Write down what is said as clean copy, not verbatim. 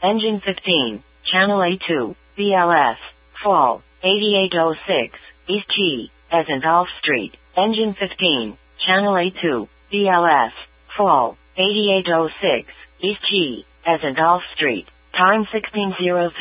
Engine 15, Channel A2, BLS, Fall, 8806, East G, as in Golf Street. Engine 15, Channel A2, BLS, Fall, 8806, East G, as in Golf Street. Time 16:03.